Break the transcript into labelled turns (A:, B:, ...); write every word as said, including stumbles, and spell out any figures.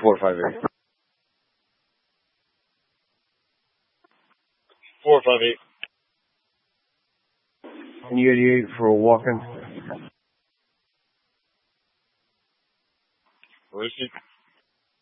A: four five eight.
B: Four five eight.
A: And you eighty-eight for a walk-in.
B: Where is she?